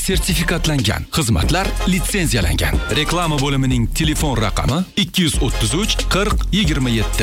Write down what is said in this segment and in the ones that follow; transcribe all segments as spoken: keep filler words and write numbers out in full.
sertifikatlangan, xizmatlar litsenziyalangan. Reklama bo'limining telefon raqami ikki yuz o'ttiz uch qirq yigirma yetti.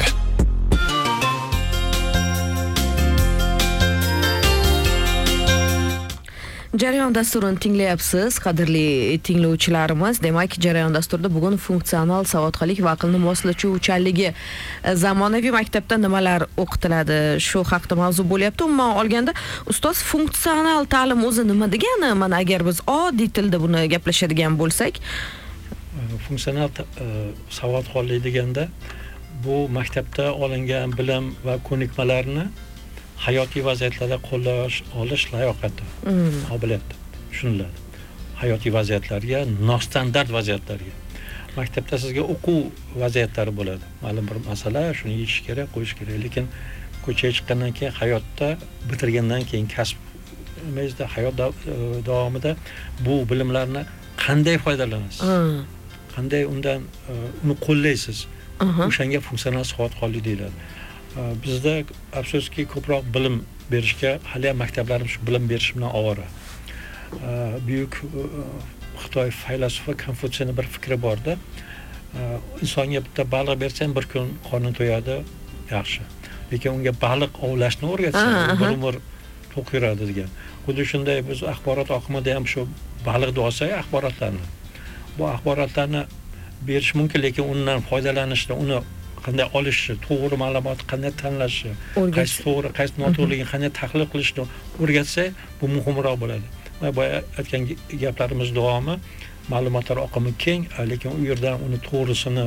Jarayon dasturini tinglayapsiz, qadrli tinglovchilarimiz. Demak, Jarayon dasturida bugun funksional savodxonlik va aqlni moslashuvchanligi zamonaviy maktabda nimalar o'qitiladi, shu haqida mavzu bo'lyapti. Umuman olganda, ustoz, funksional ta'lim o'zi nima degani? Mana agar biz oddiy tilda buni gaplashadigan bo'lsak, funksional savodxonlik deganda bu maktabda olingan bilim va ko'nikmalarni hayotiy vaziyatlarda qo'llash olish layoqati, qobiliyati tushuniladi. Hayotiy vaziyatlarga, nostandart vaziyatlarga. Maktabda sizga o'quv vaziyatlari bo'ladi. Ma'lum bir masala, shuni yechish kerak, qo'yish kerak, lekin ko'chaga chiqqandan keyin, hayotda bitirgandan keyin kasbimizda, hayot davomida bu bilimlarni qanday foydalanasiz? Qanday undan uni qo'llaysiz? O'shanga funksional savodxonlik deyiladi. Bizda afsuski ko'proq bilim berishga hali ham maktablarimiz shu bilim berish bilan ovora. Buyuk Xitoy faylasufi Konfutsiyning bir fikri borda, insonga bitta baliq bersang bir kun qorni to'yadi, yaxshi. Lekin unga baliq ovlashni o'rgatsang, bir umr to'q yuradi degan. Xuddi shunday biz axborot oqimida ham shu baliqni olsak, axborotlarni. Bu axborotlarni berish mumkin, lekin undan foydalanishni, uni qanday olishni, to'g'ri ma'lumotni qanday tanlashni, qaysi to'g'ri, qaysi noto'g'riligini qanday tahlil qilishni o'rgatsa, bu muhimroq bo'ladi. Va boya aytgan gaplarimiz davomi, ma'lumotlar oqimi keng, lekin u yerdan uni to'g'risini,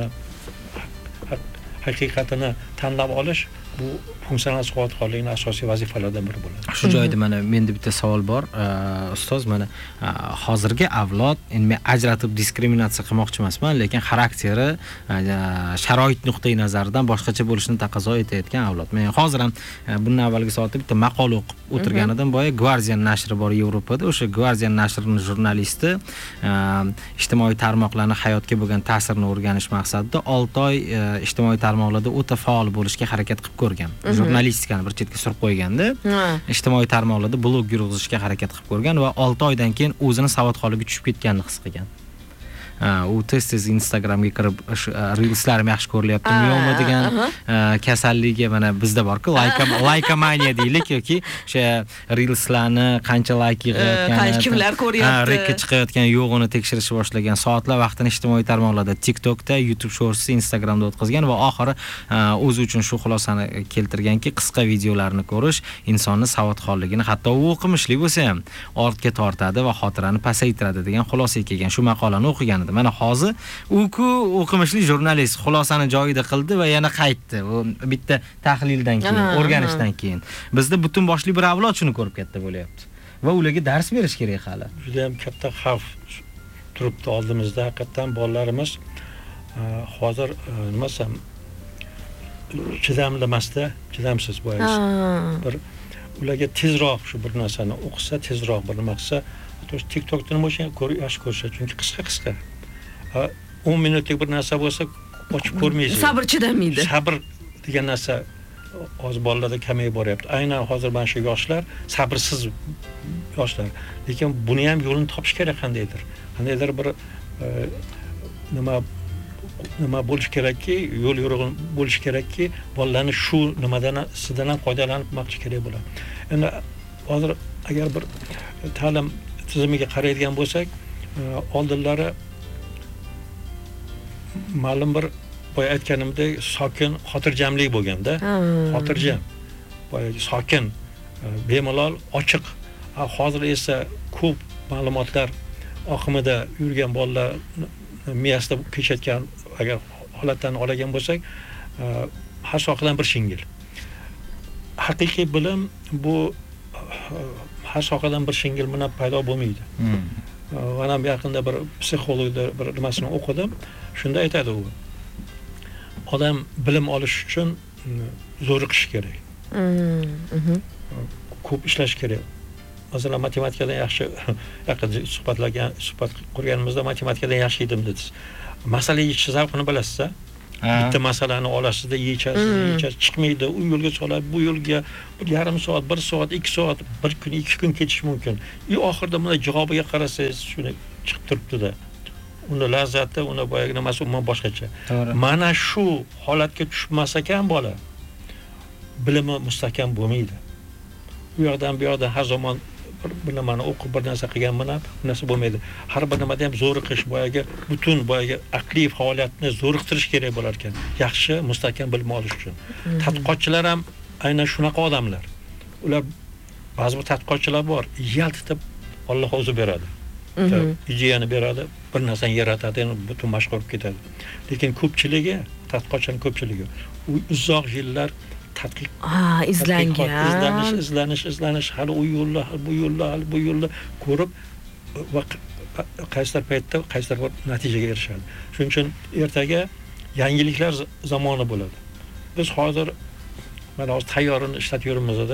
haqiqatini tanlab olish bu funksional savodxonlikning asosiy vazifalaridan biri bo'ladi. Shu joyda mana menda bitta savol bor. Ustoz, mana hozirgi avlod, endi men ajratib diskriminatsiya qilmoqchi emasman, lekin xarakteri, sharoit nuqtai nazaridan boshqacha bo'lishini taqozo etayotgan avlod. Men hozir ham bundan avvalgi soatda bitta maqola o'qib o'tirganidan boya Guardian nashri bor Yevropada. O'sha Guardian nashrining jurnalisti ijtimoiy tarmoqlarning hayotga bo'lgan ta'sirini o'rganish maqsadida olti oy ijtimoiy tarmoqlarda o'ta faol bo'lishga harakat qilib ko'rgan. Jurnalistikani bir chetga surib qo'yganda, ijtimoiy tarmoqlarda blog yurg'izishga harakat qilib ko'rgan va olti oydan keyin o'zini savodxonligi tushib ketganini his qilgan. U tez-tez Instagramga kirib reelslarim yaxshi ko'rilyaptimi yo'qmi degan kasalligi mana bizda bor-ku, laikomaniya deylik yoki o'sha reelslarni qancha layk yig'ayotgan, qancha kimlar ko'ryapti, rekka chiqayotgan yo'g'ini tekshirishni boshlagan, soatlar vaqtini ijtimoiy tarmoqlarda, TikTokda, YouTube Shorts, Instagramda o'tkazgan va oxiri o'zi uchun shu xulosani keltirganki, qisqa videolarni ko'rish insonni savodxonligini, hatto u o'qimishli bo'lsa ham ortga tortadi va xotirani pasaytiradi degan xulosaga kelgan. Shu maqolani o'qigan. Mana hozir u-ku o'qimishli jurnalist xulosani joyida qildi va yana qaytdi. U bitta tahlildan keyin, o'rganishdan keyin. Bizda butun boshli bir avlod shuni ko'rib katta bo'lyapti. Va ularga dars berish kerak hali. Juda ham katta xavf turibdi oldimizda. Haqiqatan bolalarimiz hozir nima desam, chidamli emasda, chidamsiz bo'yish. Bir ularga tezroq shu bir narsani o'qisa, tezroq bir nima qilsa, TikTokda nima bo'lsa ko'rish, yaxshi ko'rishadi, chunki qisqa-qisqa. o'n minutlik bir narsa bo'lsa, ochib ko'rmaysiz. Sabr chidamaydi. Sabr degan narsa hozir bolalarda kamayib boryapti. Aynan hozir mana shu yoshlar sabrsiz yoshlar. Lekin buni ham yo'lini topish kerak qandaydir. Qandaydir bir nima nima bo'lish kerakki, yo'l yo'rig'i bo'lish kerakki, bolalarni shu nimadan sizdan ham foydalanib maqtish kerak bo'ladi. Endi hozir agar bir ta'lim tizimiga qaraydigan bo'lsak, oldinlari ma'lum bir boya aytganimdek sokin, xotirjamlik bo'lganda, xotirjam, boya sokin, bemalol, ochiq. Hozir esa ko'p ma'lumotlar oqimida yurgan bolalar miyasida kechayotgan agar holatlarni olagan bo'lsak, har sohadan bir shingil. Haqiqiy bilim bu har sohadan bir shingil bilan paydo bo'lmaydi. Mana bu yaqinda bir psixologda bir nimasini o'qidim. Shunda aytadi u. Odam bilim olish uchun zo'riqish kerak. Ko'p ishlash kerak. Masalan, matematikadan yaxshi yaqin suhbatlarga suhbat qurganimizda matematikadan yaxshi edim dedingiz. Masala yechish zavqini bilasiz-a? bitta masalani olasizda yechasiz, yechasiz, chiqmaydi, u yo'lga soladi, bu yo'lga bir yarim soat, bir soat, ikki soat, bir kun, ikki kun ketishi mumkin. И oxirida buni javobiga qarasangiz, shuni chiqib turibdi-da. Uni lazzati, uni boyagi nimasi umuman boshqacha. Mana shu holatga tushmas ekan bola, bilimi mustahkam bo'lmaydi. Bu yoqdan bu yoqdan har zamon bir nimani o'qib bir narsa qilgan bilan bu narsa bo'lmaydi. Har bir nimada ham zo'riqish, boyagi butun boyagi aqliy faoliyatni zo'riqtirish kerak bo'lar ekan. Yaxshi mustahkam bilim olish uchun. Tadqiqotchilar ham aynan shunaqa odamlar. Ular ba'zi bir tadqiqotchilar bor, yaltitib Alloh o'zi beradi. Ideyani beradi, bir narsani yaratadi, endi butun mashq bo'lib ketadi. Lekin ko'pchiligi, tadqiqotchilarning ko'pchiligi u uzoq yillar tadqiq, ha, izlangan, izlanish, izlanish, izlanish, hali u yo'llar, bu yo'llar, hali bu yo'llar ko'rib va qaysidir paytda qaysidir bir natijaga erishadi. Shuning uchun ertaga yangiliklar zamoni bo'ladi. Biz hozir mana hozir tayyorini ishlatib yuribmiz-da.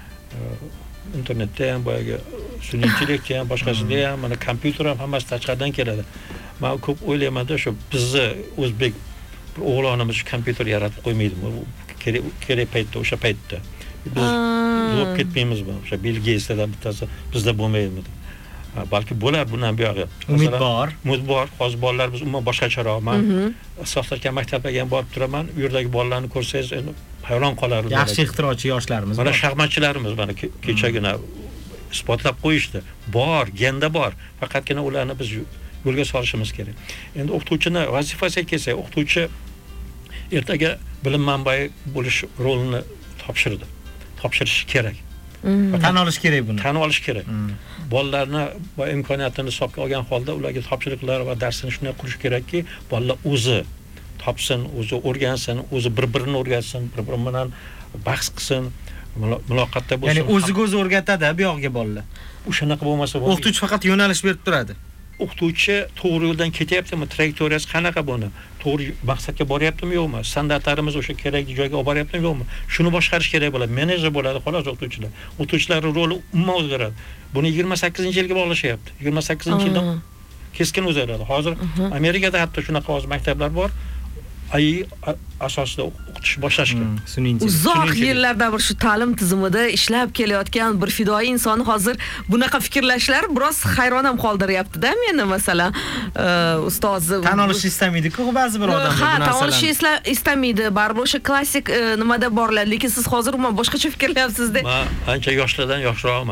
Internetda ham, boyagi sun'iy intellektda ham, boshqasida ham, mana kompyuter ham hammasi tashqaridan keladi. Men ko'p o'ylayman-da, shu bizni o'zbek bir o'g'lonimiz kompyuter yaratib qo'ymaydimi? Kerak kerak paytda, o'sha paytda. Biz yo'q ketmaymizmi? O'sha Bill Gatesdan bittasi bizda bo'lmaydimi? Balki bo'lar bundan buyog'i. Umid bor. Umid bor. Hozir bolalarimiz umuman boshqacharoq. Men asoslarga maktabga ham borib turaman. U yerdagi bolalarni ko'rsangiz, endi hayron qolarsiz. Yaxshi ixtirochi yoshlarimiz bor. Mana shaxmatchilarimiz mana kechagina isbotlab qo'yishdi. Bor, genda bor. Faqatgina ularni biz yo'lga solishimiz kerak. Endi o'qituvchini vazifasiga kelsak, o'qituvchi ertaga bilim manbai bo'lish rolini topshirdi. Topshirishi kerak. Tan olish kerak buni. Tan olish kerak. Bolalarni va imkoniyatini hisobga olgan holda ularga topshiriqlar va darsini shunday qurish kerakki, bolalar o'zi topsin, o'zi o'rgansin, o'zi bir-birini o'rgatsin, bir-biri bilan bahs qilsin, muloqotda bo'lsin. Ya'ni o'ziga o'zi o'rgatadi, bu yoqga bolalar. O'shanaqa bo'lmasa bo'lmaydi. O'qituvchi faqat yo'nalish berib turadi. O'qituvchi to'g'ri yo'ldan ketyaptimi, trayektoriyasi qanaqa buni? To'g'ri maqsadga boryaptimi yo'qmi? Standartlarimiz o'sha kerakli joyga olib boryaptimi yo'qmi? Shuni boshqarish kerak bo'ladi. Menejer bo'ladi, xolos o'qituvchilar. O'qituvchilarning roli umuman o'zgaradi. Buni yigirma sakkizinchi yilga bog'lashyapti. yigirma sakkizinchi yildan keskin o'zgaradi. Hozir Amerikada hatto shunaqa hozir maktablar bor. Ay asosida o'qitish boshlashgan. Sun'iy intellekt. Uzoq yillardan bir shu ta'lim tizimida ishlab kelayotgan bir fidoyi inson hozir bunaqa fikrlashlar biroz hayron ham qoldiryapti-da meni, masalan, ustoz tan olishni istamaydi-ku ba'zi bir odamlar bu narsalarni. Ha, tan olishni istamaydi. Baribir o'sha klassik nimada borlar, lekin siz hozir umuman boshqacha fikrlayapsiz-da. Men ancha yoshlardan yoshroqman.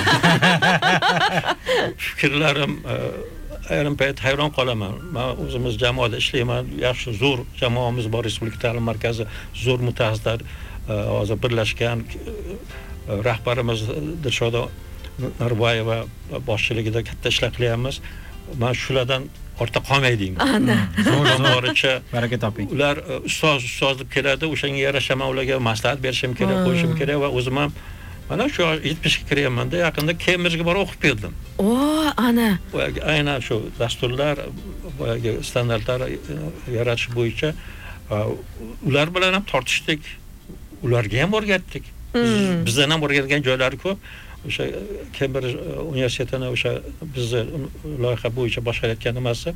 Fikrlarim ayrim payt hayron qolaman. Men o'zimiz jamoada ishlayman. Yaxshi zo'r jamoamiz bor, Respublika ta'lim markazi, zo'r mutaxassislar hozir birlashgan, rahbarimiz Dilshoda Narboyeva boshchiligida katta ishlar qilyapmiz. Men shulardan ortda qolmay deyman. Ana. Zo'rcha baraka toping. Ular ustoz ustoz deb keladi, o'shanga yarasha men ularga maslahat berishim kerak, qo'yishim kerak va o'zim ham mana shu yetmishga kiryapman-da, yaqinda Cambridgega borib o'qib keldim. O, ana. Aynan shu dasturlar, boyagi standartlar yaratish bo'yicha ular bilan ham tortishdik. Ularga ham o'rgatdik. Bizdan ham o'rgatgan joylari ko'p. O'sha Cambridge universitetini o'sha bizni loyiha bo'yicha boshqarayotgan nimasi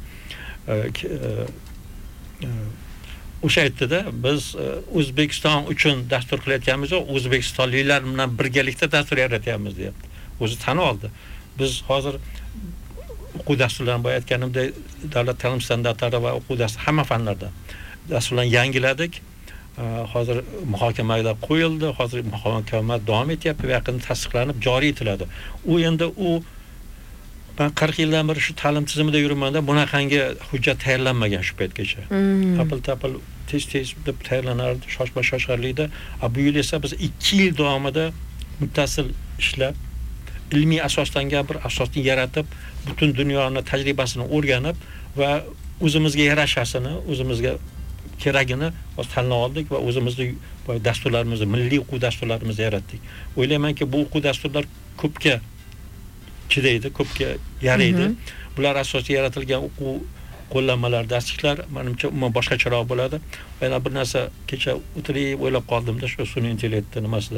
o'sha aytdi-da, biz O'zbekiston uchun dastur qilayotganmiz, o'zbekistonliklar bilan birgalikda dastur yaratyapmiz deyapti. O'zi tan oldi. Biz hozir o'quv dasturlarini boya aytganimdek, davlat ta'lim standartlari va o'quv dasturi hamma fanlarda dasturlarni yangiladik. Hozir muhokamaga qo'yildi, hozir muhokama davom etyapti va yaqinda tasdiqlanib joriy etiladi. U endi u ben qirq yildan beri shu ta'lim tizimida yuribman-da, bunaqangi hujjat tayyorlanmagan shu paytgacha. Tapil-tapil tez-tez deb tayyorlanardi, shoshma-shoshlarlikda. Bu yil esa biz ikki yil davomida muttasil ishlab, ilmiy asoslangan bir asosni yaratib, butun dunyoni tajribasini o'rganib va o'zimizga yarashasini, o'zimizga keragini tanlab oldik va o'zimizning dasturlarimizni, milliy o'quv dasturlarimizni yaratdik. O'ylaymanki, bu o'quv dasturlar ko'pga chidaydi, ko'pga yaraydi. Bular asosiy yaratilgan o'quv qo'llanmalar, darsliklar menimcha umuman boshqacharoq bo'ladi. Yana bir narsa kecha o'tirib o'ylab qoldim-da, shu sun'iy intellektni nimasida.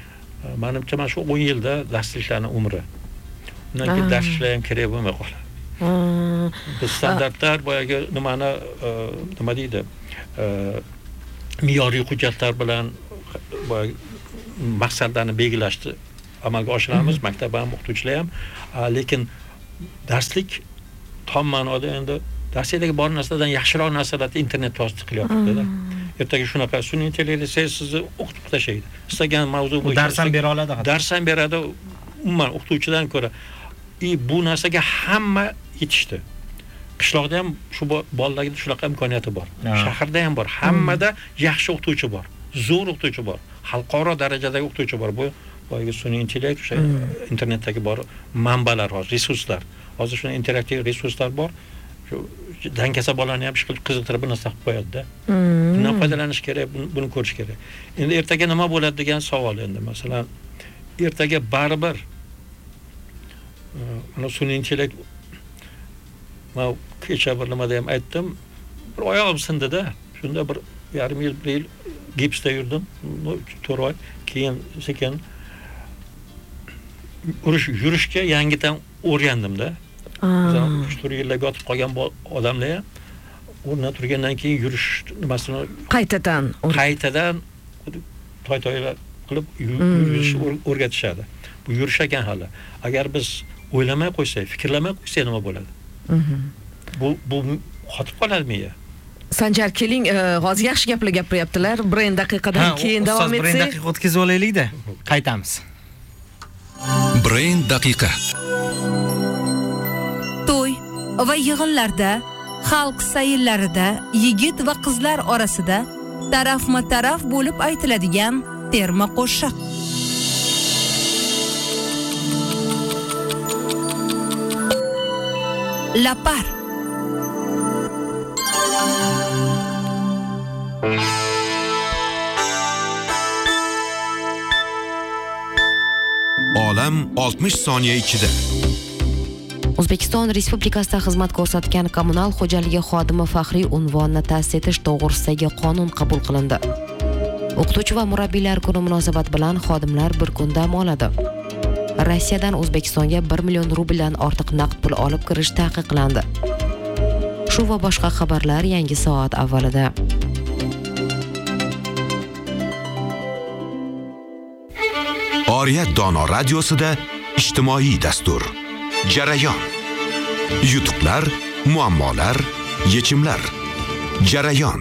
Menimcha mana shu o'n yilda darsliklarning umri. Undan keyin darsliklar ham kerak bo'lmay qoladi. Biz standartlar boyagi nimani nima deydi? Me'yoriy hujjatlar bilan boyagi maqsadlarni belgilashni amalga oshiramiz, maktab ham, o'qituvchilar ham, lekin darslik tom ma'noda endi darslikdagi bor narsalardan yaxshiroq narsalarni internetda yozib qilyapti-da. Ertaga shunaqa sun'iy intellekt sizni o'qitib tashlaydi. Istagan mavzu bo'yicha dars ham bera oladi. Dars ham beradi. Umuman o'qituvchidan ko'ra. I bu narsaga hamma yetishdi. Qishloqda ham shu bolalarga shunaqa imkoniyati bor. Shaharda ham bor. Hammada yaxshi o'qituvchi bor. Zo'r o'qituvchi bor. Xalqaro darajadagi o'qituvchi bor. Bu boyagi sun'iy intellekt o'sha internetdagi bor manbalar hozir, resurslar. Hozir shuna interaktiv resurslar bor. Shu dankasa bolani ham ishqilib qiziqtirib bir narsa qilib qo'yadi-da. Bundan foydalanish kerak, buni ko'rish kerak. Endi ertaga nima bo'ladi degan savol endi. Masalan, ertaga baribir mana sun'iy intellekt men kecha bir nimada ham aytdim. Bir oyog'im sindi-da. Shunda bir yarim yil, bir yil gipsda yurdim. to'rt oy. Keyin sekin urish yurishga yangidan o'rgandim-da. uch to'rt yillar yotib qolgan odamlar ham o'rnidan turgandan keyin yurish nimasini qaytadan qaytadan toy-toylar qilib yurish o'rgatishadi. Bu yurish ekan hali. Agar biz o'ylamay qo'ysak, fikrlamay qo'ysak nima bo'ladi? Bu bu qotib qoladimi? Sanjar, keling, hozir yaxshi gaplar gapiryaptilar. Bir daqiqadan keyin davom etsak. Bir daqiqa o'tkazib olaylik-da. Qaytamiz. Brain daqiqa. To'y va yig'inlarda, xalq sayillarida yigit va qizlar orasida tarafma-taraf bo'lib aytiladigan terma qo'shiq. Lapar. Olam oltmish soniya ichida. O'zbekiston Respublikasida xizmat ko'rsatgan kommunal xo'jaligi xodimi faxriy unvonini ta'sis etish to'g'risidagi qonun qabul qilindi. O'qituvchi va murabbiylar kuni munosabat bilan xodimlar bir kun dam oladi. Rossiyadan O'zbekistonga bir million rubldan ortiq naqd pul olib kirish taqiqlandi. Shu va boshqa xabarlar yangi soat avvalida. Oriyat Dono radiosida ijtimoiy dastur. Jarayon. Yutuqlar, muammolar, yechimlar. Jarayon.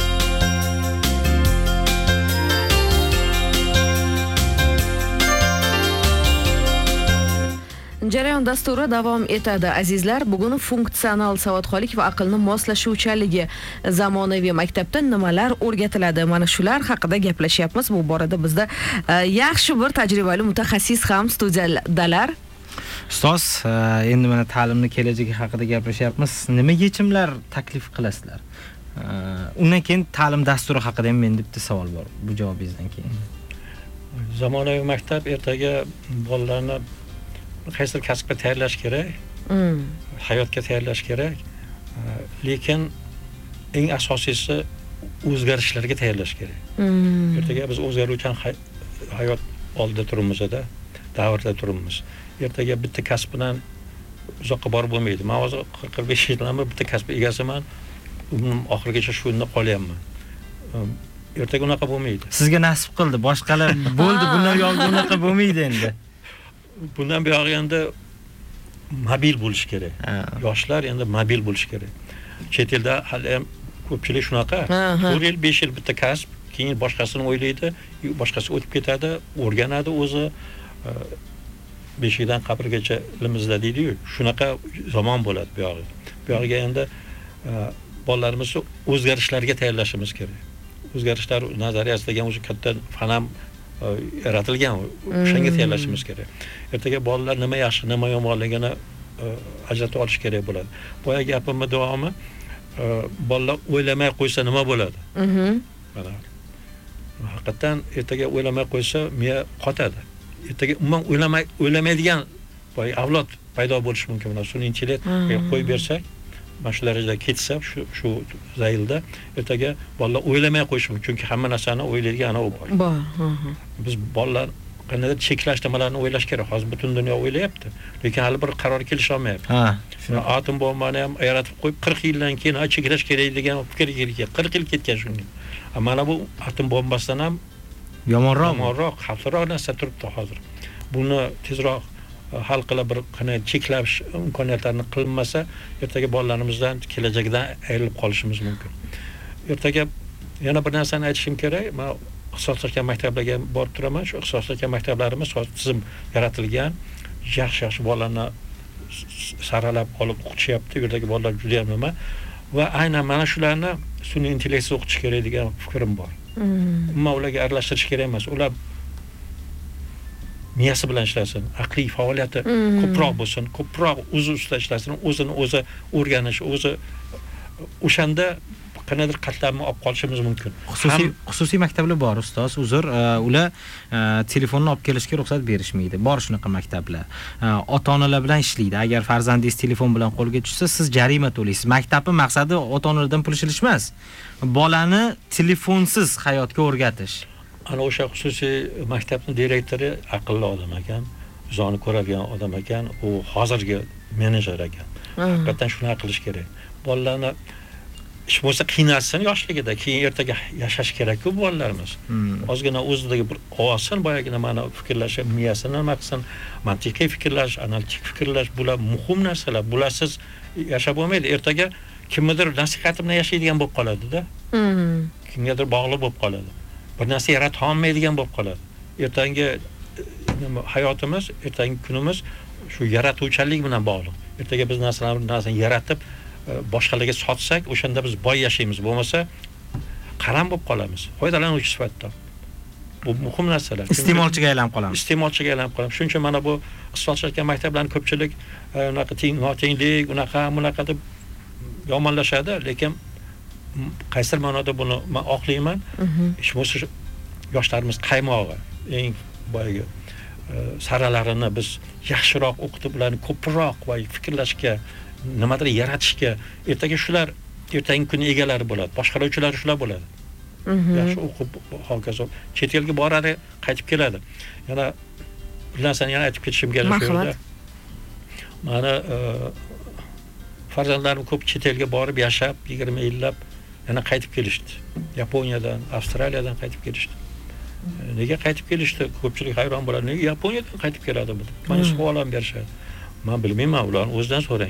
Jarayon dasturi davom etadi. Azizlar, bugun funksional savodxonlik va aqlni moslashuvchanligi zamonaviy maktabda nimalar o'rgatiladi? Mana shular haqida gaplashyapmiz. Bu borada bizda yaxshi bir tajribali mutaxassis ham studiyadalar. Ustoz, endi mana ta'limni kelajagi haqida gaplashyapmiz. Nima yechimlar taklif qilasizlar? Undan keyin ta'lim dasturi haqida ham menda bitta savol bor. Bu javobingizdan keyin. Zamonaviy maktab ertaga bolalarni qaysi kasbga tayyorlash kerak, hayotga tayyorlash kerak, lekin eng asosiysi o'zgarishlarga tayyorlash kerak. Ertaga biz o'zgaruvchan hayot oldida turibmiz-da, davrda turibmiz. Ertaga bitta kasb bilan uzoqqa borib bo'lmaydi. Men hozir qirq besh yildan bitta kasb egasiman, umrim oxirigacha shu yerda qolyapman. Ertaga unaqa bo'lmaydi. Sizga nasib qildi, boshqalar bo'ldi, bundan yo'q unaqa bo'lmaydi endi. Bundan buyog'i endi mobil bo'lish kerak. Yoshlar endi mobil bo'lish kerak. Chet elda hali ham ko'pchilik shunaqa. to'rt yil, besh yil bitta kasb, keyin boshqasini o'ylaydi, boshqasi o'tib ketadi, o'rganadi o'zi. Beshikdan qabrgacha ilimizda deydi-yu, shunaqa zamon bo'ladi bu yog'i. Bu yog'iga endi bolalarimizni o'zgarishlarga tayyorlashimiz kerak. O'zgarishlar nazariyasi degan o'zi katta fan ham yaratilgan, o'shanga tayyorlashimiz kerak. Ertaga bolalar nima yaxshi, nima yomonligini ajratib olish kerak bo'ladi. Boya gapimning davomi, bolalar o'ylamay qo'ysa nima bo'ladi? Mana haqiqatan ertaga o'ylamay qo'ysa miya qotadi. Ertaga umuman o'ylamay o'ylamaydigan boy avlod paydo bo'lishi mumkin. Mana sun'iy intellekt qo'yib bersak, mana shu darajada ketsa, shu shu zaylda ertaga bolalar o'ylamay qo'yishi mumkin, chunki hamma narsani o'ylaydigan ana u bor. Bor. Biz bolalar qanday cheklash nimalarni o'ylash kerak. Hozir butun dunyo o'ylayapti, lekin hali bir qaror kelisha olmayapti. Ha, atom bombani ham yaratib qo'yib qirq yildan keyin cheklash kerak degan fikr kelgan. qirq yil ketgan shunga. Mana bu atom bombasidan ham yomonroq, yomonroq, xavfliroq narsa turibdi hozir. Buni tezroq hal qilib bir qanday cheklash imkoniyatlarini qilinmasa, ertaga bolalarimizdan kelajakdan ayrilib qolishimiz mumkin. Ertaga yana bir narsani aytishim kerak. Men ixtisoslashgan maktablarga borib turaman. Shu ixtisoslashgan maktablarimiz hozir tizim yaratilgan. Yaxshi-yaxshi bolalarni saralab olib o'qitishyapti. Bu yerdagi bolalar juda ham nima va aynan mana shularni sun'iy intellektsiz o'qitish kerak degan fikrim bor. Umuman ularga aralashtirish kerak emas. Ular miyasi bilan ishlasin, aqliy faoliyati ko'proq bo'lsin, ko'proq o'zi ustida ishlasin, o'zini o'zi o'rganish, o'zi o'shanda qanaqadir qatlamni olib qolishimiz mumkin. Xususiy xususiy maktablar bor ustoz, uzr, ular telefonni olib kelishga ruxsat berishmaydi. Bor shunaqa maktablar. Ota-onalar bilan ishlaydi. Agar farzandingiz telefon bilan qo'lga tushsa, siz jarima to'laysiz. Maktabning maqsadi ota-onalardan pul ishlish emas. Bolani telefonsiz hayotga o'rgatish. Ana o'sha xususiy maktabning direktori aqlli odam ekan, zoni ko'radigan odam ekan, u hozirgi menejer ekan. Haqiqatan shuni qilish kerak. Bolalarni ish bo'lsa qiynalsin yoshligida, keyin ertaga yashash kerak-ku bolalarimiz. Ozgina o'zidagi bir olsin, boyagina mana fikrlashi, miyasini nima qilsin, mantiqiy fikrlash, analitik fikrlash, bular muhim narsalar. Bularsiz yashab bo'lmaydi. Ertaga kimnidir nasihati bilan yashaydigan bo'lib qoladi-da. Kimgadir bog'liq bo'lib qoladi. Bir narsa yarata olmaydigan bo'lib qoladi. Ertangi nima hayotimiz, ertangi kunimiz shu yaratuvchanlik bilan bog'liq. Ertaga biz narsalarni narsani yaratib boshqalarga sotsak, o'shanda biz boy yashaymiz. Bo'lmasa qaram bo'lib qolamiz. Foydalanuvchi sifatida. Bu muhim narsalar. Iste'molchiga aylanib qolamiz. Iste'molchiga aylanib qolamiz. Shuning uchun mana bu ixtisoslashgan maktablarning ko'pchilik unaqa teng, notenglik, unaqa, bunaqa deb yomonlashadi, lekin qaysi ma'noda buni men oqlayman. Ish bo'lsa yoshlarimiz qaymog'i, eng boyagi saralarini biz yaxshiroq o'qitib, ularni ko'proq va fikrlashga, nimadir yaratishga, ertaga shular ertangi kun egalari bo'ladi. Boshqaruvchilar shular bo'ladi. Yaxshi o'qib, hokazo chet elga boradi, qaytib keladi. Yana bir narsani yana aytib ketishim kerak shu yerda. Mana farzandlarim ko'p chet elga borib yashab, yigirma yillab yana qaytib kelishdi. Yaponiyadan, Avstraliyadan qaytib kelishdi. Nega qaytib kelishdi? Ko'pchilik hayron bo'ladi. Nega Yaponiyadan qaytib keladi bu? Mana savol ham berishadi. Men bilmayman, ularni o'zidan so'rang.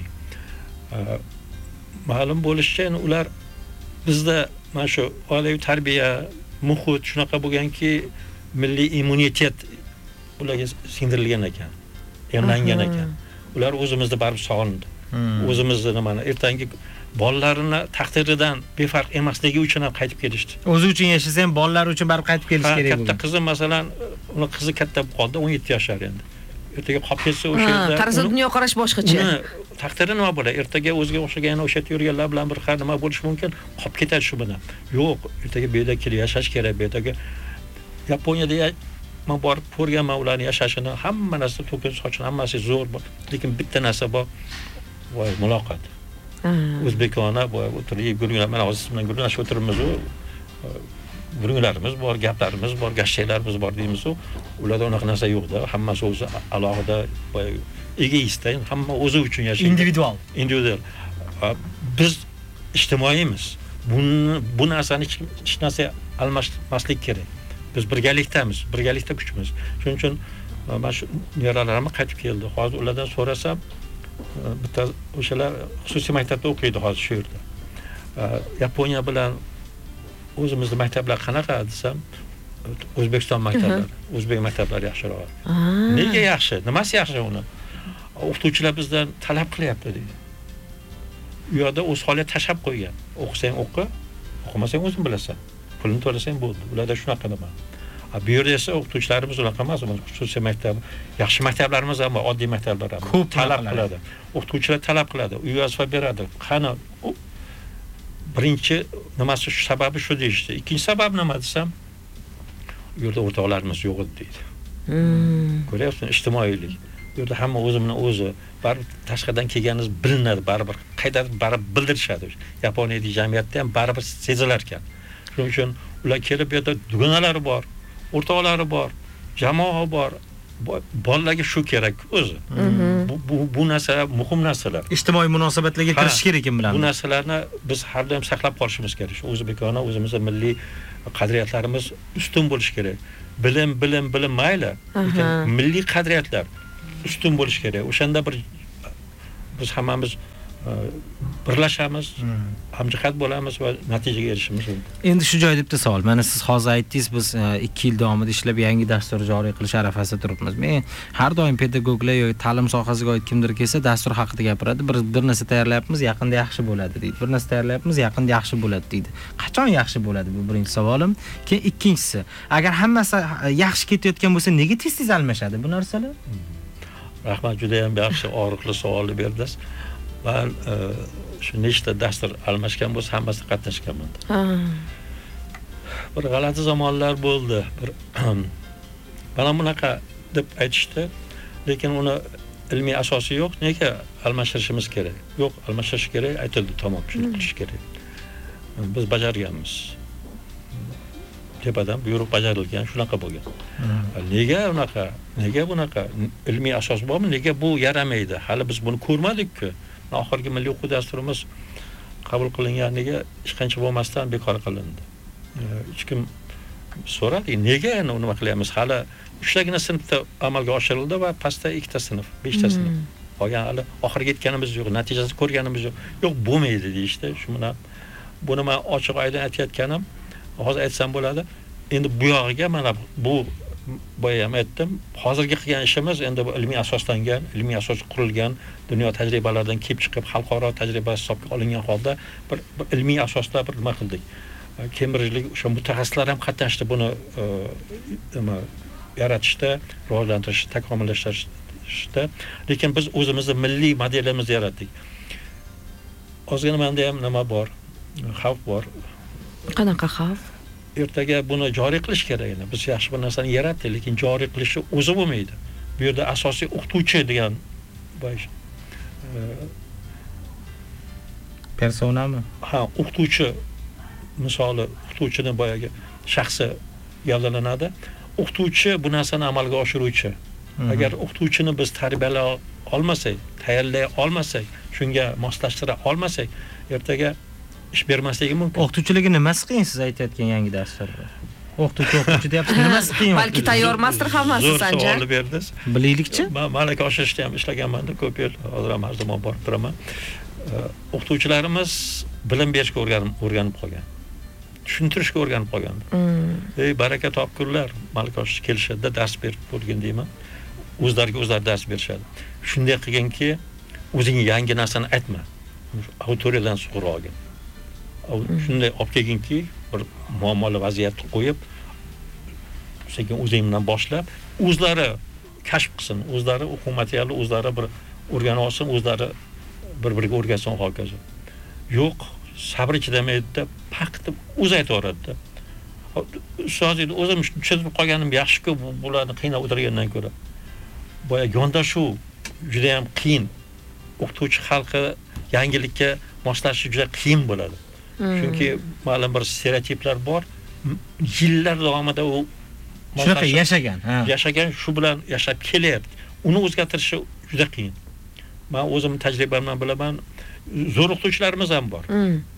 Ma'lum bo'lishicha, ular bizda mana shu oilaviy tarbiya, muhit shunaqa bo'lganki, milliy immunitet ularga singdirilgan ekan, emlangan ekan. Ular o'zimizda baribir sog'indi. O'zimizni nimani ertangi bolalarini taqdiridan befarq emasligi uchun ham qaytib kelishdi. O'zi uchun yashasa ham bolalar uchun baribir qaytib kelish kerak bo'lgan. Katta qizim masalan, uni qizi katta bo'lib qoldi, o'n yetti yoshlar endi. Ertaga qolib ketsa o'sha yerda qarasa dunyo qarash boshqacha. Taqdiri nima bo'ladi? Ertaga o'ziga o'xshagan o'sha yerda yurganlar bilan bir xil nima bo'lishi mumkin, qolib ketadi shu bilan. Yo'q, ertaga bu yerda kelib yashash kerak. Bu yerdagi Yaponiyada men borib ko'rganman ularning yashashini, hamma narsa to'kin sochini, hammasi zo'r, lekin bitta narsa bor, voy muloqot. O'zbekona boy o'tirib gurunglar, mana hozir bilan gurunglashib o'tiribmiz, gurunglarimiz bor, gaplarimiz bor, gashshaylarimiz bor deymiz, ularda unaqa narsa yo'q-da. Hammasi o'zi alohida, boy egoist, hamma o'zi uchun yashaydi. Individual. Individual. Biz ijtimoiymiz. Buni bu narsani hech narsa almashmaslik kerak. Biz birgalikdamiz, birgalikda kuchmiz. Shuning uchun mana shu nevaralarim qaytib keldi. Hozir ulardan so'rasam, bitta o'shalar xususiy maktabda o'qiydi hozir shu yerda. Yaponiya bilan o'zimizning maktablar qanaqa desam, O'zbekiston maktablari, o'zbek maktablari yaxshiroq. Nega yaxshi? Nimasi yaxshi uni? O'qituvchilar bizdan talab qilyapti deydi. U yerda o'z holiga tashab qo'ygan. O'qisang o'qi, o'qimasang o'zing bilasan. Pulni to'lasang bo'ldi. Ularda shunaqa nima. Bu yerda esa o'qituvchilarimiz unaqa emas, xususiy maktab, yaxshi maktablarimiz ham bor, oddiy maktablar ham ko'p talab qiladi. O'qituvchilar talab qiladi, uy vazifa beradi. Qani birinchi nimasi shu sababi shu deyishdi. Ikkinchi sabab nima desam, u yerda o'rtoqlarimiz yo'q edi deydi. Ko'ryapsizmi, ijtimoiylik. Bu yerda hamma o'zi bilan o'zi, baribir tashqaridan kelganingiz bilinadi, baribir qaydadir baribir bildirishadi. Yaponiyadagi jamiyatda ham baribir sezilar ekan. Shuning uchun ular kelib bu yerda dugonalari bor, o'rtoqlari bor. jamoa bor. Bolalarga shu kerak o'zi. Bu, bu bu narsa muhim narsalar. Ijtimoiy munosabatlarga kirish kerak ekan bilan. Bu narsalarni biz har doim saqlab qolishimiz kerak. O'zbekona o'zimizning milliy qadriyatlarimiz ustun bo'lishi kerak. Bilim, bilim, bilim mayli, lekin milliy qadriyatlar ustun bo'lishi kerak. O'shanda bir biz hammamiz birlashamiz, hamjihat bo'lamiz va natijaga erishishimiz mumkin. Endi shu joyda bitta savol. Mana siz hozir aytdingiz, biz ikki yil davomida ishlab yangi dastur joriy qilish arafasida turibmiz. Men har doim pedagoglar yoki ta'lim sohasiga oid kimdir kelsa, dastur haqida gapiradi. Bir bir narsa tayyorlayapmiz, yaqinda yaxshi bo'ladi deydi. Bir narsa tayyorlayapmiz, yaqinda yaxshi bo'ladi deydi. Qachon yaxshi bo'ladi? Bu birinchi savolim. Keyin ikkinchisi, agar hammasi yaxshi ketayotgan bo'lsa, nega tez-tez almashadi bu narsalar? Rahmat, juda ham yaxshi og'riqli savolni berdingiz. Ben shu nechta dastur almashgan bo'lsa, hammasida qatnashganman. Bir g'alati zamonlar bo'ldi. Bir mana bunaqa deb aytishdi, lekin uni ilmiy asosi yo'q. Nega almashtirishimiz kerak? Yo'q, almashtirish kerak, aytildi, tamom, shuni qilish kerak. Biz bajarganmiz. Tepadan buyruq bajarilgan, shunaqa bo'lgan. Nega unaqa? Nega bunaqa? Ilmiy asos bormi? Nega bu yaramaydi? Hali biz buni ko'rmadik-ku. Oxirgi milliy o'quv dasturimiz qabul qilinganiga hech qancha bo'lmasdan bekor qilindi. Hech kim so'radi, nega endi uni nima qilyapmiz? Hali uchtagina sinfda amalga oshirildi va pastda ikkita sinf, beshta sinf. Qolgan hali oxirga yetganimiz yo'q, natijasini ko'rganimiz yo'q. Yo'q, bo'lmaydi deyishdi. Shu mana buni men ochiq oydin aytayotganim, hozir aytsam bo'ladi. Endi bu yog'iga mana bu boya ham aytdim, hozirgi qilgan ishimiz endi bu ilmiy asoslangan, ilmiy asos qurilgan, dunyo tajribalaridan kelib chiqib, xalqaro tajriba hisobga olingan holda bir, bir ilmiy asosda bir nima qildik. Cambridge'lik o'sha mutaxassislar ham qatnashdi buni nima yaratishda, rivojlantirishda, takomillashtirishda. Lekin biz o'zimizning milliy modelimizni yaratdik. Ozgina menda ham nima bor? Xavf bor. Qanaqa xavf? Ertaga buni joriy qilish kerak edi. Biz yaxshi bir narsani yaratdik, lekin joriy qilishi o'zi bo'lmaydi. Bu yerda asosiy o'qituvchi degan bosh personami? Ha, o'qituvchi misoli o'qituvchining boyagi shaxsi yollanadi. O'qituvchi bu narsani amalga oshiruvchi. Agar o'qituvchini biz tarbiyalay olmasak, tayyorlay olmasak, shunga moslashtira olmasak, ertaga ish bermasligi mumkin. O'qituvchilarga nimasi qiyin siz aytayotgan yangi darslarda? O'qituvchi o'qituvchi deyapsiz, nimasi qiyin? Balki tayyormasdir hammasi Sanjar. Zo'r savol berdingiz. Bilaylikchi? Men malaka oshirishda ham ishlaganman-da, ko'p yil, hozir ham har zamon borib turaman. O'qituvchilarimiz bilim berishga o'rganib o'rganib qolgan. Tushuntirishga o'rganib qolgan. Ey baraka topkurlar, malaka oshish kelishadi, dars berib bo'lgin deyman. O'zlariga o'zlari dars berishadi. Shunday qilganki, o'zing yangi narsani aytma. Autoriyadan sug'ura olgin. Shunday olib kelginki, bir muammoli vaziyatni qo'yib, sekin o'zingdan boshlab, o'zlari kashf qilsin, o'zlari o'quv materiali, o'zlari bir o'rganib olsin, o'zlari bir-biriga o'rgatsin, hokazo. Yo'q, sabr chidamaydi, paqtib o'zi aytaveradi. Ustoz edi, o'zim tushunib qolganim yaxshi-ku, bularni qiynab o'tirgandan ko'ra. Boya yondashuv juda ham qiyin. O'qituvchi xalqi yangilikka moslashish juda qiyin bo'ladi. Chunki ma'lum bir stereotiplar bor. Yillar davomida u shunaqa yashagan, ha. Yashagan, shu bilan yashab kelyapti. Uni o'zgartirishi juda qiyin. Men o'zim tajribamdan bilaman, zo'r o'qituvchilarimiz ham bor.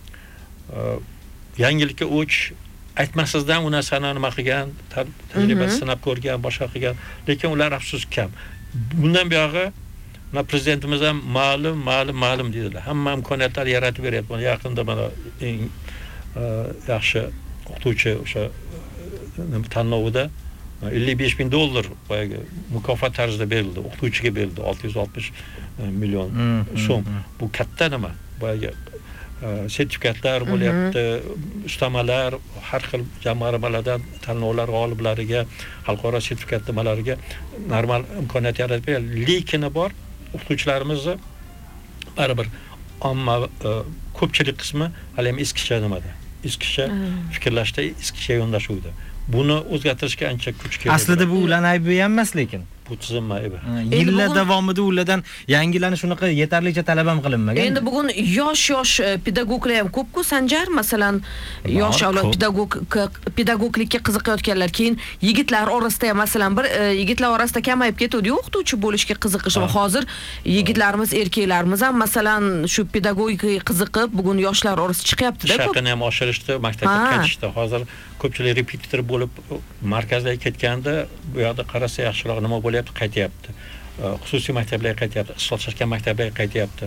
Yangilikka o'ch aytmasizdan u narsani nima qilgan, tajribasi sinab ko'rgan, boshqa qilgan, lekin ular afsus kam. Bundan buyog'i mana prezidentimiz ham ma'lum, ma'lum, ma'lum dedilar. Hamma imkoniyatlar yaratib beryapti. Yaqinda mana eng yaxshi o'qituvchi o'sha tanlovida ellik besh ming dollar boyagi mukofot tarzida berildi, o'qituvchiga berildi, olti yuz oltmish million so'm. Bu katta nima? Boyagi sertifikatlar bo'lyapti, ustamalar, har xil jamg'armalardan tanlovlar g'oliblariga, xalqaro sertifikat nimalariga normal imkoniyat yaratib berildi. Lekin bor, o'qituvchilarimizni baribir omma ko'pchilik qismi hali ham eskicha nimada, eskicha fikrlashda, eskicha yondashuvda. Buni o'zgartirishga ancha kuch kerak. Aslida bu ularning aybi ham emas, lekin bu tizim aybi. Yillar davomida ulardan yangilanish shunaqa yetarlicha talab ham qilinmagan. Endi bugun yosh-yosh pedagoglar ham ko'p-ku Sanjar, masalan, yosh avlod pedagog pedagoglikka qiziqayotganlar, keyin yigitlar orasida ham masalan bir yigitlar orasida kamayib ketdi-yu, o'qituvchi bo'lishga qiziqish va hozir yigitlarimiz, erkaklarimiz ham masalan shu pedagogikaga qiziqib, bugun yoshlar orasida chiqyapti-da. Shaqani ham oshirishdi, maktabga ketishdi. Hozir ko'pchilik repetitor bo'lib markazlarga ketganda, bu yoqda qarasa yaxshiroq nima bo'lyapti, qaytyapti. Xususiy maktablarga qaytyapti, ixtisoslashgan maktablarga qaytyapti.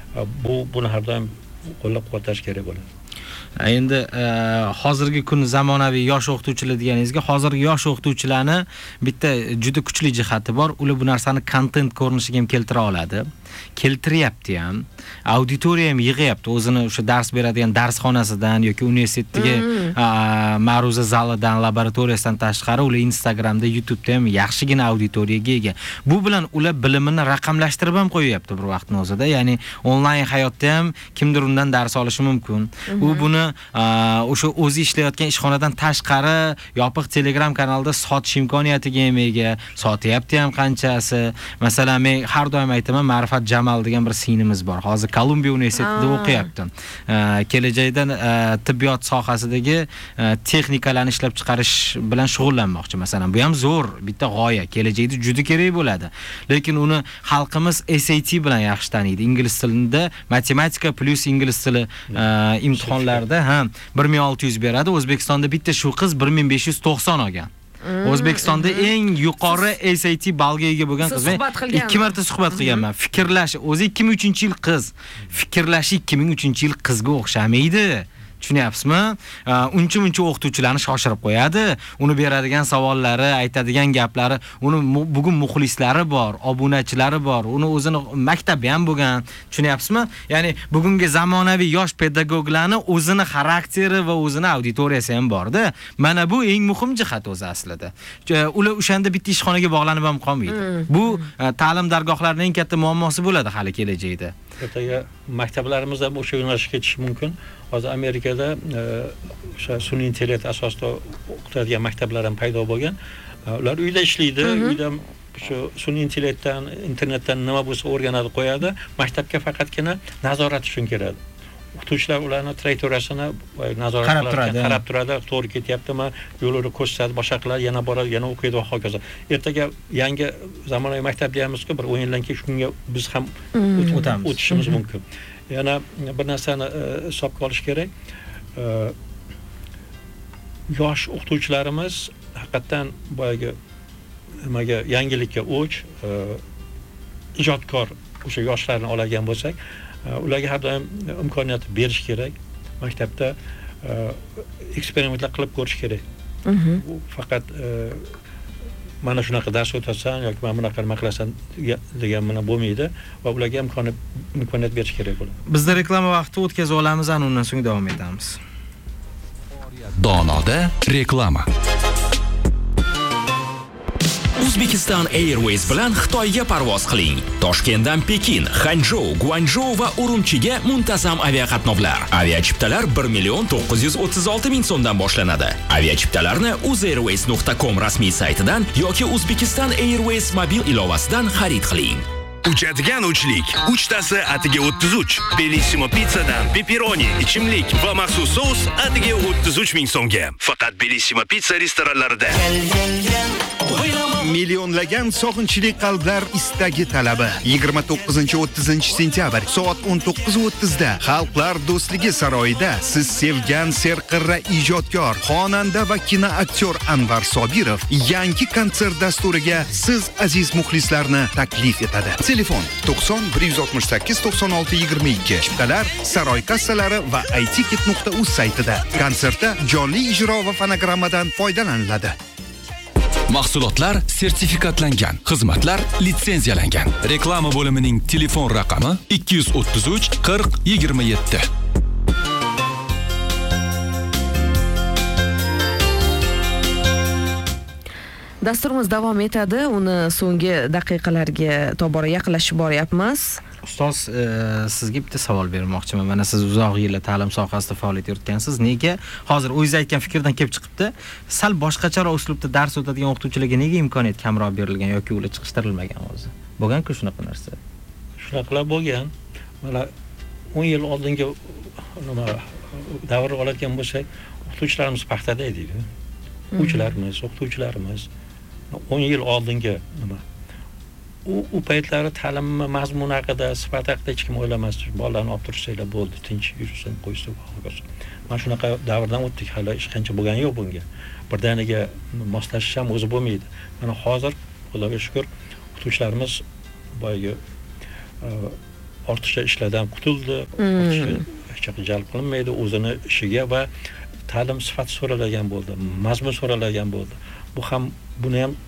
Bu buni har doim qo'llab-quvvatlash kerak bo'ladi. Endi hozirgi kun zamonaviy yosh o'qituvchilar deganingizga, hozirgi yosh o'qituvchilarni bitta juda kuchli jihati bor. Ular bu narsani kontent ko'rinishiga ham keltira oladi. Keltiryapti ham. Auditoriya ham yig'yapti. O'zini o'sha dars beradigan darsxonasidan yoki universitetdagi ma'ruza zalidan, laboratoriyasidan tashqari ular Instagramda, YouTube'da ham yaxshigina auditoriyaga ega. Bu bilan ular bilimini raqamlashtirib ham qo'yyapti bir vaqtning o'zida. Ya'ni onlayn hayotda ham kimdir undan dars olishi mumkin. U buni o'sha o'zi ishlayotgan ishxonadan tashqari yopiq Telegram kanalida sotish imkoniyatiga ham ega. Sotyapti ham qanchasi. Masalan, men har doim aytaman, Ma'rifat Jamal degan bir singlimiz bor. Hozir Kolumbiya universitetida o'qiyapti. Kelajakda tibbiyot sohasidagi texnikalarni ishlab chiqarish bilan shug'ullanmoqchi. Masalan, bu ham zo'r bitta g'oya, kelajakda juda kerak bo'ladi. Lekin uni xalqimiz S A T bilan yaxshi taniydi. Ingliz tilida matematika plus ingliz tili imtihonlarda ham bir ming olti yuz beradi. O'zbekistonda bitta shu qiz bir ming besh yuz to'qson olgan. O'zbekistonda eng yuqori S A T balga ega bo'lgan qiz. ikki marta suhbat qilganman. Fikrlash, o'zi ikki ming uchinchi yil qiz. Fikrlash ikki ming uchinchi yil qizga o'xshamaydi. Tushunyapsizmi? Uncha-muncha o'qituvchilarni shoshirib qo'yadi. Uni beradigan savollari, aytadigan gaplari, uni bugun muxlislari bor, obunachilari bor. Uni o'zini maktabi ham bo'lgan. Tushunyapsizmi? Ya'ni bugungi zamonaviy yosh pedagoglarni o'zini xarakteri va o'zini auditoriyasi ham bor-da. Mana bu eng muhim jihat o'zi aslida. Ular o'shanda bitta ishxonaga bog'lanib ham qolmaydi. Bu ta'lim dargohlarining eng katta muammosi bo'ladi hali kelajakda. Ertaga maktablarimiz ham o'sha yo'nalishga ketishi mumkin. Hozir Amerikada o'sha sun'iy intellekt asosida o'qitadigan maktablar ham paydo bo'lgan. Ular uyda ishlaydi, uyda shu sun'iy intellektdan, internetdan nima bo'lsa o'rganadi, qo'yadi. Maktabga faqatgina nazorat uchun keladi. O'qituvchilar ularni trayektoriyasini nazorat qiladi, qarab turadi, to'g'ri ketyaptimi, yo'lini ko'rsatadi, boshqa qiladi, yana boradi, yana o'qiydi va hokazo. Ertaga yangi zamonaviy maktab deyamizku, bir o'n yildan keyin shunga biz ham o'tamiz, o'tishimiz mumkin. Yana bir narsani hisobga olish kerak. Yosh o'qituvchilarimiz haqiqatan boyagi nimaga yangilikka o'ch, ijodkor o'sha yoshlarni oladigan bo'lsak, ularga har doim imkoniyat berish kerak. Maktabda eksperimentlar qilib ko'rish kerak. Bu faqat mana shunaqa dars o'tasan yoki mana bunaqa nima qilasan degan bilan bo'lmaydi va ularga imkoniyat imkoniyat berish kerak bo'ladi. Bizda reklama vaqti o'tkazib olamiz, ana undan so'ng davom etamiz. Donoda reklama. Uzbekistan Airways bilan Xitoyga parvoz qiling. Toshkentdan Pekin, Xanzhou, Guanzhou va Urumchiga muntazam aviaqatnovlar. Aviachiptalar bir million to'qqiz yuz o'ttiz olti ming so'mdan boshlanadi. Aviachiptalarni uzairways nuqta com rasmiy saytidan yoki Uzbekistan Airways mobil ilovasidan xarid qiling. Uchadigan uchlik, uchtasi atiga o'ttiz uch. Bellissimo pizzadan pepperoni, ichimlik va maxsus sous atiga o'ttiz uch ming so'mga. Faqat Bellissimo pizza restoranlarida. Millionlagan sog'inchli qalblar istagi talabi yigirma to'qqizinchi o'ttizinchi sentyabr soat o'n to'qqiz o'ttiz da Xalqlar do'stligi saroyida siz sevgan serqirra ijodkor, xonanda va kinoaktyor Anvar Sobirov yangi konsert dasturiga siz aziz muxlislarni taklif etadi. Telefon to'qson bir yuz oltmish sakkiz to'qson olti yigirma ikki. Chiptalar saroy kassalari va i ticket nuqta uz saytida. Konsertda jonli ijro va fonogrammadan foydalaniladi. Mahsulotlar sertifikatlangan, xizmatlar litsenziyalangan. Reklama bo'limining telefon raqami ikki yuz o'ttiz uch qirq yigirma yetti. Dasturimiz davom etadi. Uni so'nggi daqiqalarga tobora yaqinlashib boryapmiz. Ustoz, sizga bitta savol bermoqchiman. Mana siz uzoq yillar ta'lim sohasida faoliyat yuritgansiz. Nega hozir o'zingiz aytgan fikrdan kelib chiqibdi, sal boshqacharoq uslubda dars o'tadigan o'qituvchilarga nega imkoniyat kamroq berilgan yoki ular chiqishtirilmagan o'zi? Bo'lgan-ku shunaqa narsa. Shunaqalar bo'lgan. Mana o'n yil oldingi nima davr oladigan bo'lsak, o'qituvchilarimiz paxtada edi. O'quvchilarimiz, o'qituvchilarimiz o'n yil oldingi nima u u paytlari ta'lim mazmuni haqida, sifati haqida hech kim o'ylamasdi. Bolalarni olib tursanglar bo'ldi, tinch yursin, qo'ysin, ho'kiz. Mana shunaqa davrdan o'tdik, hali hech qancha bo'lgani yo'q bunga. Birdaniga moslashish ham o'zi bo'lmaydi. Mana hozir Xudoga shukr, o'qituvchilarimiz boyagi ortiqcha ishlardan qutuldi, ortiqcha hech jalb qilinmaydi, o'zini ishiga va ta'lim sifati so'ralgan bo'ldi, mazmun so'ralgan bo'ldi. Bu ham buni ham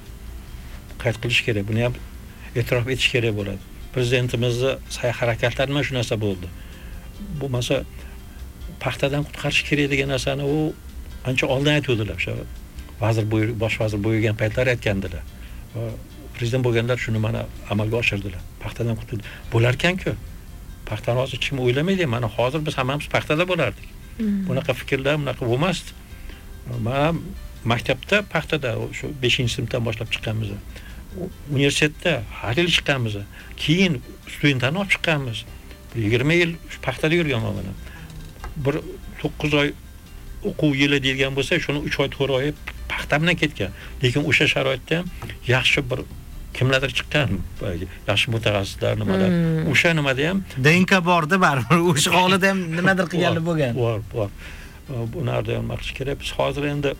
qayd qilish kerak, buni ham e'tirof etish kerak bo'ladi. Prezidentimizning sa'y harakatlari mana shu narsa bo'ldi. Bu masa paxtadan qutqarish kerak degan narsani u ancha oldin aytuvdilar. O'sha vazir bo'yi, bosh vazir bo'lgan paytlar aytgandilar. Va prezident bo'lganlar shuni mana amalga oshirdilar. Paxtadan qutuldi. Bo'lar ekan-ku. Paxtani hozir kim o'ylamaydi? Mana hozir biz hammamiz paxtada bo'lardik. Bunaqa fikrlar, bunaqa bo'lmasdi. Mana maktabda paxtada shu beshinchi sinfdan boshlab chiqqanmiz. Universitetda har yil chiqqanmiz. Keyin studentlarni olib chiqqanmiz. yigirma yil paxtada yurganman mana. Bir to'qqiz oy o'quv yili deyilgan bo'lsa, shuni uch oy to'rt oy paxta bilan ketgan. Lekin o'sha sharoitda ham yaxshi bir kimlardir chiqqan, yaxshi mutaxassislar nimalar. O'sha nimada ham D N K borda baribir o'sha holida ham nimadir qilganlik bo'lgan. Bor, bor. Buni ham maqtash kerak. Biz hozir endi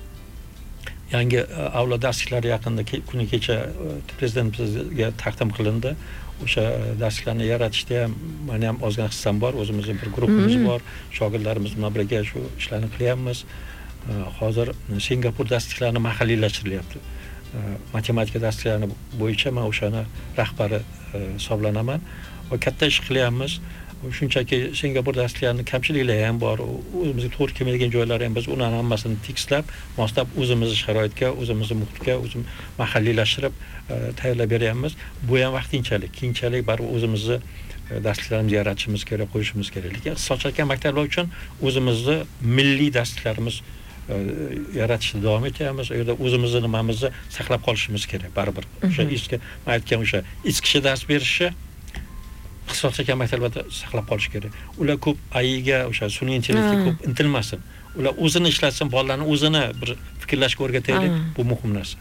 yangi avlod darsliklari yaqinda kuni kecha prezidentimizga taqdim qilindi. O'sha darsliklarni yaratishda ham meni ham ozgina hissam bor. O'zimizning bir guruhimiz bor. Shogirdlarimiz bilan birga shu ishlarni qilyapmiz. Hozir Singapur darsliklarini mahalliylashtiryapti. Matematika darslari bo'yicha men o'shani rahbari hisoblanaman va katta ish qilyapmiz. Shunchaki Singapur darslarining kamchiliklari ham bor, o'zimizga to'g'ri kelmaydigan joylari ham, biz ularni hammasini tekislab, moslab o'zimizning sharoitga, o'zimizning muhitga, o'zim mahalliylashtirib tayyorlab beryapmiz. Bu ham vaqtinchalik, keyinchalik baribir o'zimizni darsliklarimizni yaratishimiz kerak, qo'yishimiz kerak. Lekin ixtisoslashgan maktablar uchun o'zimizni milliy darsliklarimiz yaratishda davom etyapmiz. U yerda o'zimizni nimamizni saqlab qolishimiz kerak baribir. O'sha eski men aytgan o'sha eski kishi dars berishi ixtisoslashgan maktablarda saqlab qolish kerak. Ular ko'p A I ga, o'sha sun'iy intellektga ko'p intilmasin. Ular o'zini ishlatsin, bolalarni o'zini bir fikrlashga o'rgataylik. Bu muhim narsa.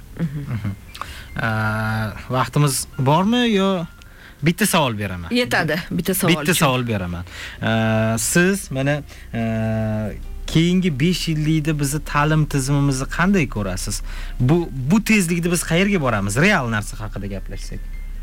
Vaqtimiz bormi yo bitta savol beraman? Yetadi, bitta savol. Bitta savol beraman. Siz mana keyingi besh yillikda bizni ta'lim tizimimizni qanday ko'rasiz? Bu bu tezlikda biz qayerga boramiz? Real narsa haqida gaplashsak.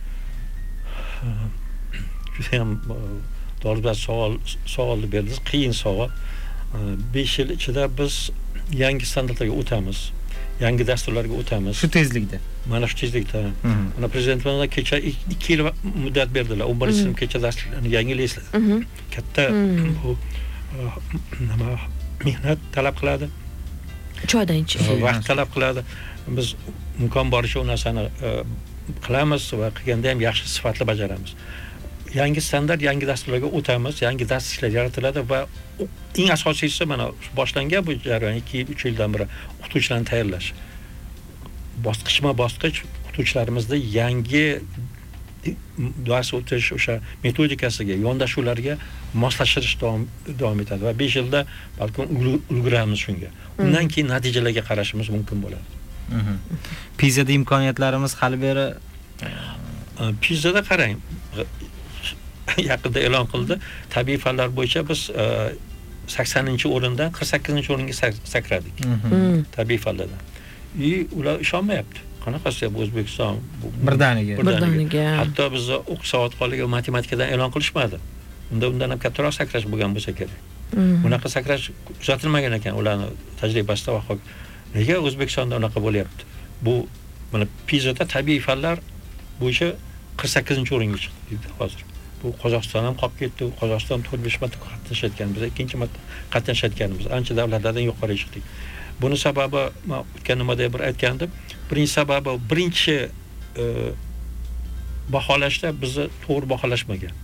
Juda ham dolzarb savol savolni berdingiz, qiyin savol. besh yil ichida biz yangi standartlarga o'tamiz. Yangi dasturlarga o'tamiz. Shu tezlikda. Mana shu tezlikda. Mana prezidentimiz kecha ikki yil muddat berdilar. o'n birinchi sinf kecha darslarni yangilaysiz. Katta bu nima mehnat talab qiladi. Choydan ichish. Vaqt talab qiladi. Biz imkon boricha u narsani qilamiz va qilganda ham yaxshi sifatli bajaramiz. Yangi standart, yangi dasturlarga o'tamiz, yangi darsliklar yaratiladi va eng asosiysi mana boshlangan bu jarayon ikki yil, uch yildan beri o'qituvchilarni tayyorlash. Bosqichma-bosqich o'qituvchilarimizda yangi dars o'tish o'sha metodikasiga, yondashuvlarga moslashtirish davom davom etadi va besh yilda balki ulguramiz shunga. Undan keyin natijalarga qarashimiz mumkin bo'ladi. Pizada imkoniyatlarimiz hali beri Pizada qarang. Yaqinda e'lon qildi. Tabiiy fanlar bo'yicha biz saksoninchi o'rindan qirq sakkizinchi o'ringa sakradik. Tabiiy fanlardan. И ular ishonmayapti. Qanaqasi bu O'zbekiston birdaniga. Birdaniga. Hatto bizni o'qish savodxonligi va matematikadan e'lon qilishmadi. Unda undan ham kattaroq sakrash bo'lgan bo'lsa kerak. Bunaqa sakrash kuzatilmagan ekan ularning tajribasida va nega O'zbekistonda unaqa bo'lyapti? Bu mana Pizada tabiiy fanlar bo'yicha qirq sakkizinchi o'ringa chiqdi hozir. Bu Qozog'iston ham qolib ketdi. Qozog'iston to'rt besh marta qatnashayotgan, biz ikkinchi marta qatnashayotganmiz. Ancha davlatlardan yuqori chiqdik. Buni sababi men o'tgan nimada bir aytgandim. Birinchi sababi birinchi baholashda bizni to'g'ri baholashmagan.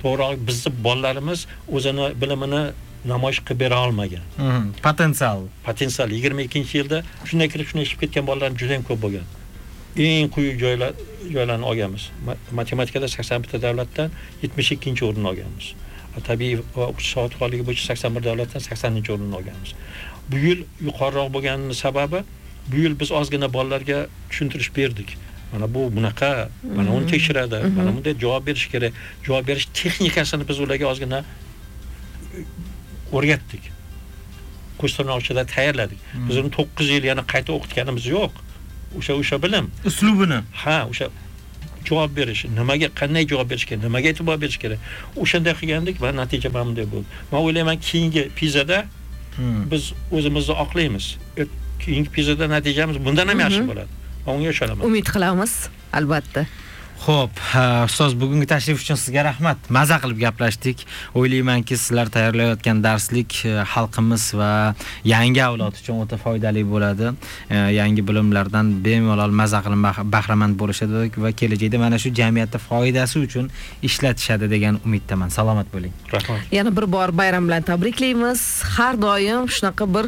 to'g'ri bizni bolalarimiz o'zini bilimini namoyish qilib bera olmagan. Potensial. Potensial yigirma ikkinchi yilda shunday kirib shunday chiqib ketgan bolalar juda ham ko'p bo'lgan. Eng quyi joylar joylarni olganmiz. Matematikada sakson bitta davlatdan yetmish ikkinchi o'rinni olganmiz. Tabiiy va o'qish savodxonligi bo'yicha sakson bir davlatdan saksoninchi o'rinni olganmiz. Bu yil yuqoriroq bo'lganining sababi bu yil biz ozgina bolalarga tushuntirish berdik. Mana bu bunaqa, mana uni tekshiradi, mana bunday javob berish kerak. Javob berish texnikasini biz ularga ozgina o'rgatdik. Kurslarni tayyorladik. Biz uni to'qqiz yil yana qayta o'qitganimiz yo'q. O'sha o'sha bilim, uslubini. Ha, o'sha javob berish, nimaga qanday javob berish kerak, nimaga e'tibor berish kerak. O'shanday qilgandik va natija mana bunday bo'ldi. Men o'ylayman, keyingi pizada biz o'zimizni oqlaymiz. Keyingi pizada natijamiz bundan ham yaxshi bo'ladi. Unga ishonaman. Umid qilamiz, albatta. Xo'p, ustoz, bugungi tashrif uchun sizga rahmat. Maza qilib gaplashdik. O'ylaymanki, sizlar tayyorlayotgan darslik xalqimiz va yangi avlod uchun o'ta foydali bo'ladi. Yangi bilimlardan bemalol maza qilib bahramand bo'lishadi va kelajakda mana shu jamiyatda foydasi uchun ishlatishadi degan umiddaman. Salomat bo'ling. Rahmat. Yana bir bor bayram bilan tabriklaymiz. Har doim shunaqa bir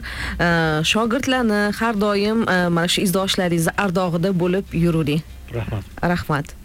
shogirdlarni, har doim mana shu izdoshlaringiz ardog'ida bo'lib yururing. Rahmat. Rahmat.